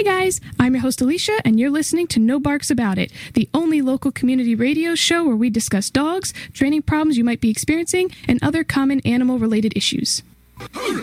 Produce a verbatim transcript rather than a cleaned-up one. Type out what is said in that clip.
guys, I'm your host Alicia, and you're listening to No Barks About It, the only local community radio show where we discuss dogs, training problems you might be experiencing, and other common animal-related issues.